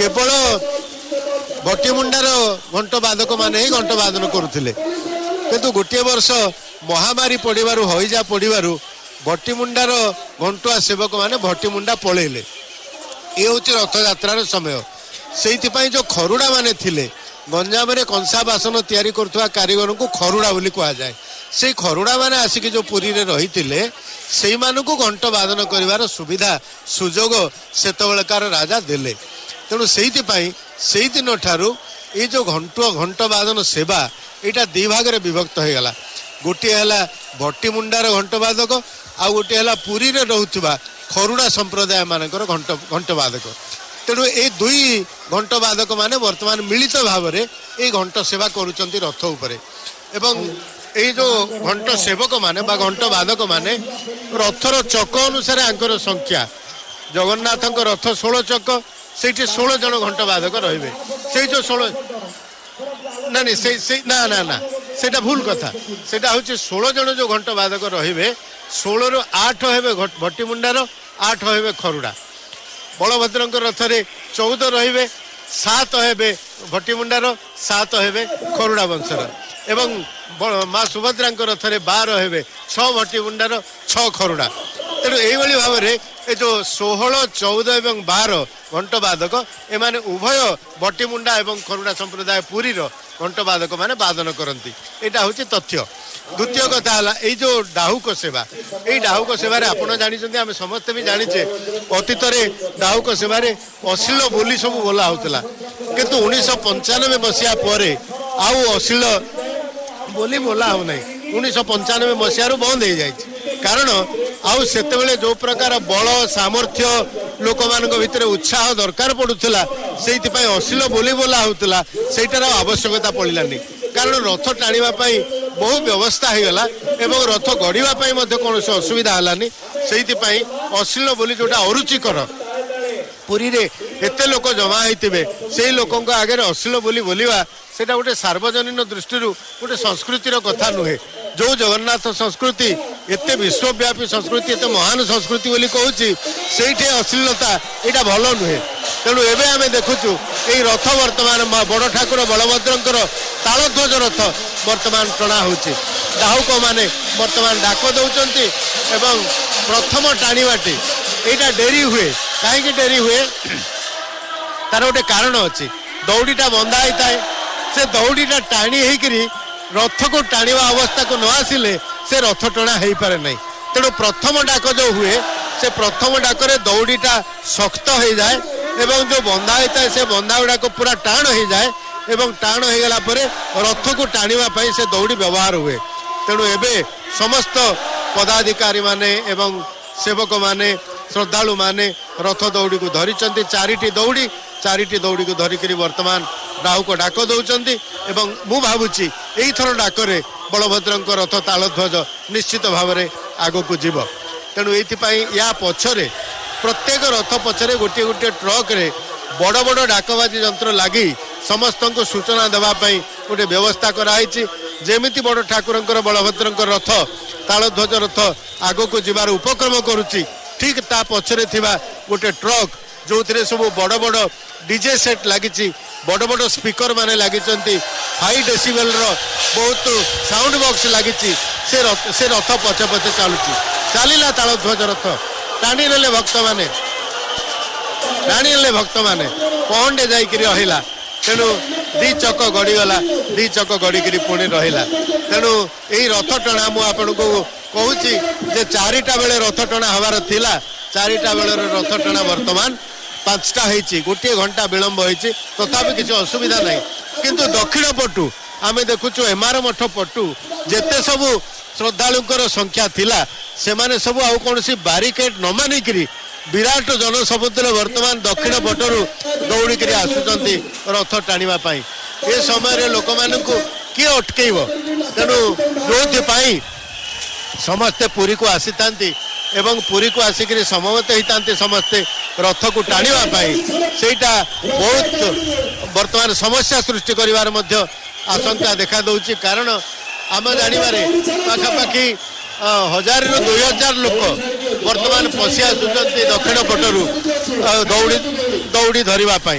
केवल भट्टीमुंडार घंट बाधक मान ही घंट बादन करुले किंतु गोटे वर्ष महामारी पड़ू हईजा पड़ू भट्टीमुंडार घंटुआ सेवक माने भट्टीमुंडा पलैले। ये हूँ रथ यात्रार समय से जो खरुड़ा माने थिले गंजाम रे कंसा बासन तैयारी करथुवा कारीगर को खरुड़ा बोली कहा जाए। से खरुड़ा माने आसिक जो पुरी रे रहिथिले सेई मानकु घंट बादन करिवार सुविधा सुजोग सेतबेलकार राजा देले। तेणु से दिन ठारू ये जो घंट बादन सेवा यहाँ दी भाग में विभक्त हो गला। गोटे है भट्टीमुंडार घंट बाधक आउ गोटे है पुरी रे रहुथिबा खरुड़ा संप्रदाय मानकर घंट बाधक। तेणु ये दुई घंट बाधक माने वर्तमान मिलित भाव में ये घंट सेवा करुचंती रथ उपरे एवं ये जो घंट सेवक माने बा घंट बाधक माने रथर चक अनुसार आंकर संख्या जगन्नाथ रथ 16 चक से 16 जन घंट बाधक रहिबे। से जो 16 ना ना ना ना सेटा भूल कथा सेटा होचे 16 जन जो घंट बाधक रहिबे 16 रु 8 हेबे भट्टीमुंडार 8 हेबे खरुड़ा। बलभद्रंक रथरे 14 रहिबे 7 हेबे भट्टीमुंडार 7 हेबे खरुड़ा वंशर एवं माँ सुभद्रांक रथरे 12 हेबे 6 भट्टीमुंडार 6 खरुड़ा। तेणु यही भाव में ये जो 16 14 एवं 12 घंट बाधक एमाने उभय भट्टीमुंडा एवं खरुड़ा संप्रदाय पुरी घंट बाधक माने बादन करती। यहाँ हूँ तथ्य। द्वितीय कथा है ये जो डाहुक सेवा ये डाहुक सेवार आपड़ जानते आम समस्ते भी जाचे अतीत डाहुक सेवार अश्लील बोली सब बोला होता किंतु 1995 मसीहा पर आउ अश्लील बोली बोला होना 1995 मसीह बंद हो जाए कारण आउ सेतेबेले जो प्रकार बल सामर्थ्य लोक मान भितर उत्साह दरकार पड़ूला से अश्लील बोली बोला होता सेटार आवश्यकता पड़ानी कारण रथ टाणी बहु व्यवस्था होगला एवं रथ गढ़ापी कौन असुविधा है से अश्लील बोली जोटा अरुचिकर पुरी रे एते लोक जमा होते से लोकों आगे अश्लील बोली बोलवा सेटा गोटे सार्वजनीन दृष्टि गोटे संस्कृतिर कथा नुहे। जो जगन्नाथ संस्कृति एते विश्वव्यापी संस्कृति एते महान संस्कृति बोली कहूँ से अश्लीलता यहाँ भल नुहे। तेणु एवं आम देखुचु ये रथ वर्तमान बड़ ठाकुर बलभद्रंकर तालध्वज रथ वर्तमान टणा होची डाहुक माने वर्तमान डाक दौरान एवं प्रथम टाणीबाटी यहाँ डेरी हुए कहीं डेरी हुए तार गोटे कारण अच्छी दौड़ीटा बंधा होता है से दौड़ीटा टाणी होकरी रथ को टाणीवा अवस्था को न आसिले से रथ टणा हो पारे ना। तेणु प्रथम डाक जो हुए से प्रथम डाकरे दौड़ीटा शक्त हो जाए एवं जो बंधा होता है से बंधा गुड़ाक पूरा टाण हो जाए एवं टाण हो गला परे रथ को टाणीवा से दौड़ी व्यवहार हुए। तेणु एबे समस्त पदाधिकारी माने एवं सेवक माने श्रद्धालु माने रथ दौड़ी को धरी चारिटी दौड़ी को धरिक वर्तमान डाहु को डाक दौरान एवं मु भावुची यही थर डाकरे बलभद्रंक रथ तालध्वज निश्चित भाव में आग को जीव। तेणु या पछरे प्रत्येक रथ पछरे गोटे गोटे ट्रक रे बड़ बड़ डाकबाजी यंत्र लगी समस्त को सूचना देवाई गोटे व्यवस्था कराई जेमिति बड़ ठाकुरंकर बलभद्रंकर रथ तालध्वज रथ आग को जीवार उपक्रम करुच्ची ठीक ता पछरे थिबा गोटे ट्रक जो थे सब बड़ बड़ डीजे सेट लगी बड़ बड़ स्पीकर माने लगी 5 डेसिबल बहुत साउंड बॉक्स लगी से रथ पछे पछे चलुची चलला तालध्वज रथ टाणी ने भक्त माने पहंडे जाइकरी रहिला। तेणु दी चक गड़ीगला दी चक गड़िकी पुणी रहिला। तेणु यही रथ टणा मु आपन को कहूँ जे 4टा बेले रथ टणा हबार थिला 4टा बेले रथ टणा वर्तमान 5टा होती गोटे घंटा विलंब होती तथापि किसी असुविधा नहीं। किंतु दक्षिण पटु आम देखुचु एमार मठ पटु जेते सबू श्रद्धालुंकर संख्या थिला से माने सबू आउ कौन बारिकेड न मानिकी विराट जनसमुद्र वर्तमान दक्षिण पटरू दौड़िक आसुंच रथ टाणीवाई ए समय लोक मानू किए अटकेब। तेणु जो समस्ते पुरी को आसी था एवं पुरी को आसिक समवेत होता समस्ते रथ को टाणीवाई सेटा बहुत वर्तमान समस्या सृष्टि करिवार मध्य आशंका देखा दौची कारण आम जानिबारे पाखापाखि 1000 ରୁ 2000 लोक वर्तमान पशि आसुंच दक्षिण पटरू दौड़ी धरिबा पाई।